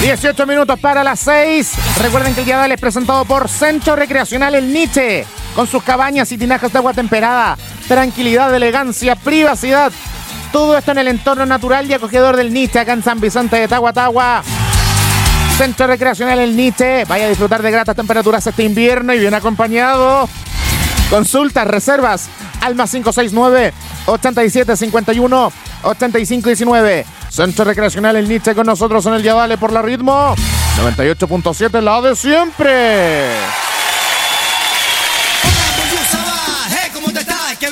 18 minutos para las 6. Recuerden que el Yadal es presentado por Centro Recreacional El Niche, con sus cabañas y tinajas de agua temperada. Tranquilidad, elegancia, privacidad. Todo esto en el entorno natural y acogedor del Niche, acá en San Vicente de Tagua. Centro Recreacional El Niche. Vaya a disfrutar de gratas temperaturas este invierno y bien acompañado. Consultas, reservas al más 569-8751-8519. Centro Recreacional El Niche con nosotros en el Yadale por la Ritmo 98.7, la de siempre.